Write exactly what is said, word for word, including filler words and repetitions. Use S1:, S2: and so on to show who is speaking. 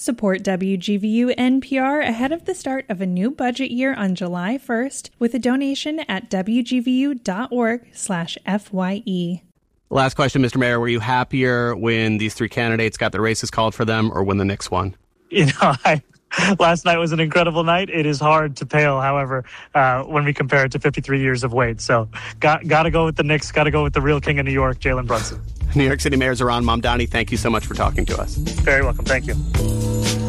S1: Support W G V U N P R ahead of the start of a new budget year on July first with a donation at W G V U dot org slash F Y E.
S2: Last question, Mister Mayor. Were you happier when these three candidates got their races called for them or when the Knicks won?
S3: You know, I, last night was an incredible night. It is hard to pale, however, uh, when we compare it to fifty-three years of wait. So got, got to go with the Knicks, got to go with the real king of New York, Jalen Brunson.
S2: New York City Mayor Zohran Mamdani, thank you so much for talking to us.
S3: Very welcome. Thank you.